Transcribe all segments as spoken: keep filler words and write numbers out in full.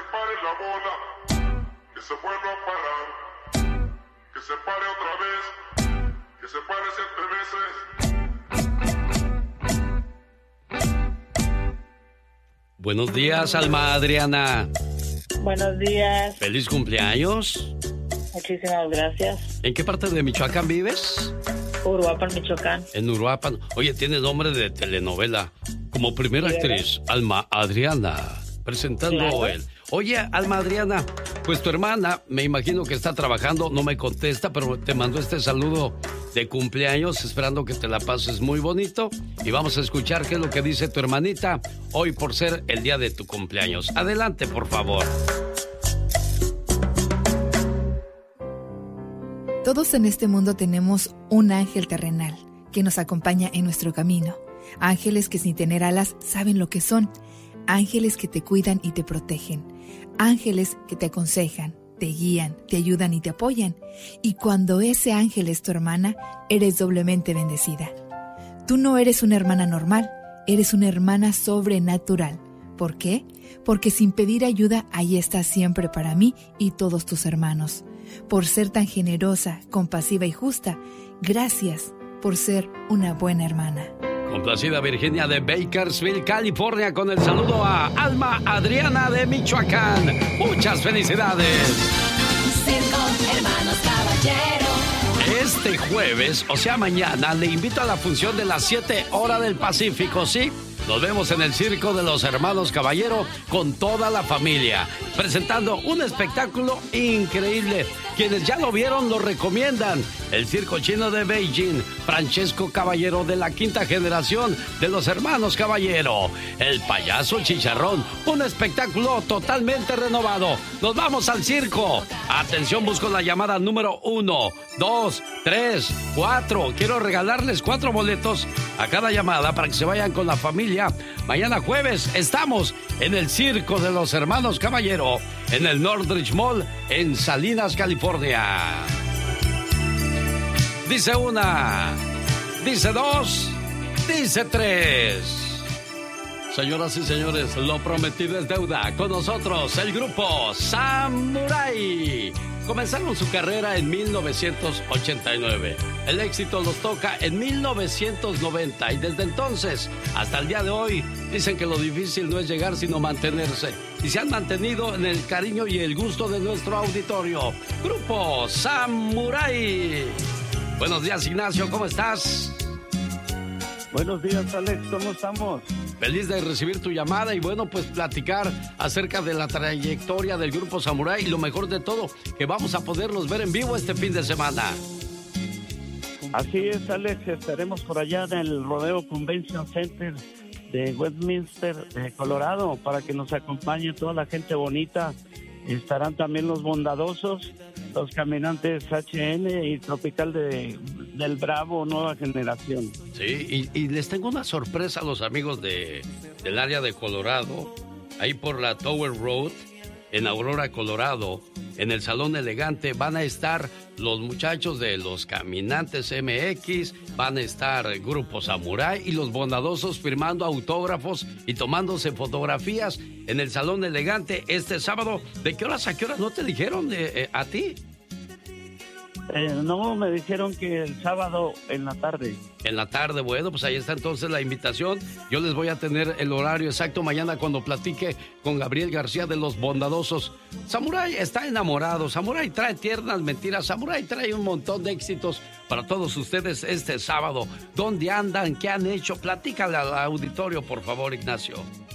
pare la bola, que se vuelva a parar, que se pare otra vez, que se pare siete veces. Buenos días, Alma Adriana. Buenos días. Feliz cumpleaños. Muchísimas gracias. ¿En qué parte de Michoacán vives? Uruapan, Michoacán. En Uruapan. Oye, tienes nombre de telenovela. Como primera sí, actriz, Alma Adriana, presentando claro. él. Oye, Alma Adriana, pues tu hermana, me imagino que está trabajando, no me contesta, pero te mandó este saludo de cumpleaños, esperando que te la pases muy bonito. Y vamos a escuchar qué es lo que dice tu hermanita hoy por ser el día de tu cumpleaños. Adelante, por favor. Todos en este mundo tenemos un ángel terrenal que nos acompaña en nuestro camino. Ángeles que sin tener alas saben lo que son. Ángeles que te cuidan y te protegen. Ángeles que te aconsejan, te guían, te ayudan y te apoyan. Y cuando ese ángel es tu hermana, eres doblemente bendecida. Tú no eres una hermana normal, eres una hermana sobrenatural. ¿Por qué? Porque sin pedir ayuda, ahí estás siempre para mí y todos tus hermanos. Por ser tan generosa, compasiva y justa, gracias por ser una buena hermana. Complacida Virginia de Bakersfield, California, con el saludo a Alma Adriana de Michoacán. Muchas felicidades. Circo, hermanos Caballero. Este jueves, o sea mañana, le invito a la función de las siete horas del Pacífico, ¿sí? Nos vemos en el Circo de los Hermanos Caballero con toda la familia, presentando un espectáculo increíble. Quienes ya lo vieron lo recomiendan. El Circo Chino de Beijing, Francesco Caballero de la quinta generación de los Hermanos Caballero, El Payaso Chicharrón, un espectáculo totalmente renovado. Nos vamos al circo. Atención, busco la llamada número uno, dos, tres, cuatro. Quiero regalarles cuatro boletos a cada llamada para que se vayan con la familia. Mañana jueves estamos en el Circo de los Hermanos Caballero, en el Northridge Mall, en Salinas, California. Dice una, dice dos, dice tres. Señoras y señores, lo prometido es deuda. Con nosotros, el grupo Samurai. Comenzaron su carrera en mil novecientos ochenta y nueve. El éxito los toca en mil novecientos noventa y desde entonces hasta el día de hoy dicen que lo difícil no es llegar sino mantenerse. Y se han mantenido en el cariño y el gusto de nuestro auditorio. Grupo Samurai. Buenos días, Ignacio, ¿cómo estás? Buenos días, Alex, ¿cómo estamos? Feliz de recibir tu llamada y bueno, pues platicar acerca de la trayectoria del Grupo Samurai y lo mejor de todo, que vamos a poderlos ver en vivo este fin de semana. Así es, Alex, estaremos por allá en el Rodeo Convention Center de Westminster, de Colorado, para que nos acompañe toda la gente bonita. Estarán también los bondadosos, los caminantes H N y Tropical de, del Bravo Nueva Generación. Sí, y, y les tengo una sorpresa a los amigos de, del área de Colorado, ahí por la Tower Road, en Aurora, Colorado, en el Salón Elegante, van a estar los muchachos de los Caminantes M X, van a estar Grupo Samurai y los bondadosos firmando autógrafos y tomándose fotografías en el Salón Elegante este sábado. ¿De qué horas a qué horas no te dijeron eh, eh, a ti? Eh, no, me dijeron que el sábado en la tarde. En la tarde, bueno, pues ahí está entonces la invitación. Yo les voy a tener el horario exacto mañana cuando platique con Gabriel García de los bondadosos. Samurai está enamorado, Samurai trae tiernas mentiras, Samurai trae un montón de éxitos para todos ustedes este sábado. ¿Dónde andan? ¿Qué han hecho? Platícale al auditorio, por favor, Ignacio.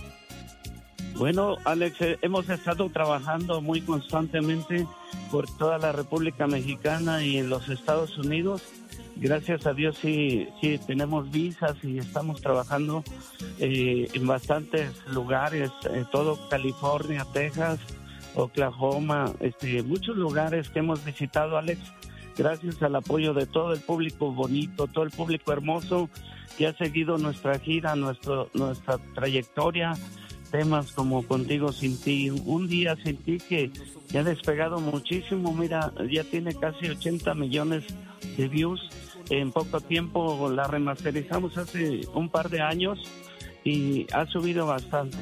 Bueno, Alex, eh, hemos estado trabajando muy constantemente por toda la República Mexicana y en los Estados Unidos. Gracias a Dios sí, sí tenemos visas y estamos trabajando eh, en bastantes lugares, eh, todo California, Texas, Oklahoma, este, muchos lugares que hemos visitado, Alex, gracias al apoyo de todo el público bonito, todo el público hermoso que ha seguido nuestra gira, nuestro, nuestra trayectoria. Temas como Contigo Sin Ti, Un Día Sin Ti, que, que ha despegado muchísimo. Mira, ya tiene casi ochenta millones de views en poco tiempo. La remasterizamos hace un par de años y ha subido bastante.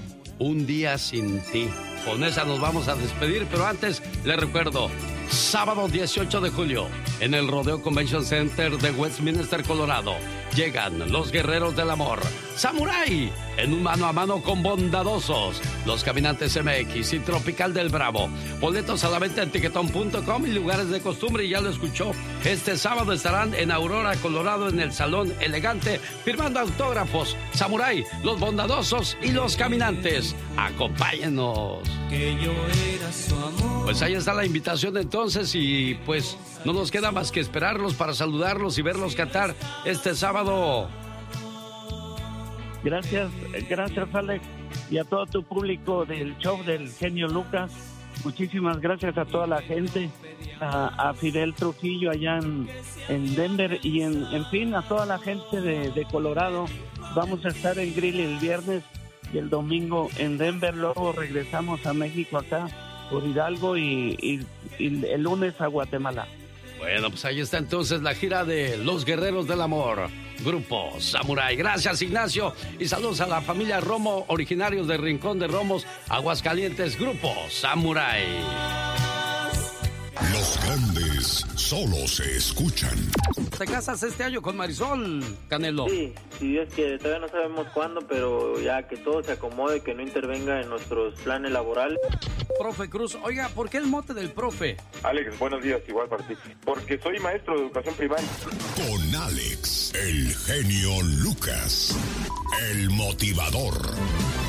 Un día sin ti. Con esa nos vamos a despedir, pero antes les recuerdo, sábado dieciocho de julio, en el Rodeo Convention Center de Westminster, Colorado, llegan los Guerreros del Amor, Samurai, en un mano a mano con Bondadosos, Los Caminantes M X y Tropical del Bravo. Boletos a la venta en tiquetón punto com y lugares de costumbre, y ya lo escuchó. Este sábado estarán en Aurora, Colorado, en el Salón Elegante, firmando autógrafos, Samurai, Los Bondadosos y Los Caminantes. Acompáñenos. Que yo era su amor. Pues ahí está la invitación entonces, y pues no nos queda más que esperarlos para saludarlos y verlos cantar este sábado. Gracias, gracias Alex, y a todo tu público del show del genio Lucas. Muchísimas gracias a toda la gente, a, a Fidel Trujillo allá en, en Denver, y en, en fin, a toda la gente de, de Colorado. Vamos a estar en Grill el viernes y el domingo en Denver, luego regresamos a México acá por Hidalgo y, y, y el lunes a Guatemala. Bueno, pues ahí está entonces la gira de Los Guerreros del Amor, Grupo Samurai. Gracias, Ignacio, y saludos a la familia Romo, originarios de Rincón de Romos, Aguascalientes, Grupo Samurai. Los grandes solo se escuchan. ¿Te casas este año con Marisol, Canelo? Sí, si Dios quiere, todavía no sabemos cuándo, pero ya que todo se acomode, que no intervenga en nuestros planes laborales. Profe Cruz, oiga, ¿por qué el mote del profe? Alex, buenos días, igual para ti. Porque soy maestro de educación primaria. Con Alex, el genio Lucas, el motivador.